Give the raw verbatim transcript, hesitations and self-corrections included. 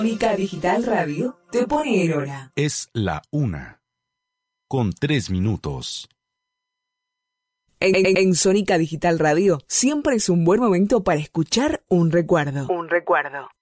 Sónica Digital Radio te pone el hora. Es la una, con tres minutos. En, en, en Sónica Digital Radio siempre es un buen momento para escuchar un recuerdo. Un recuerdo.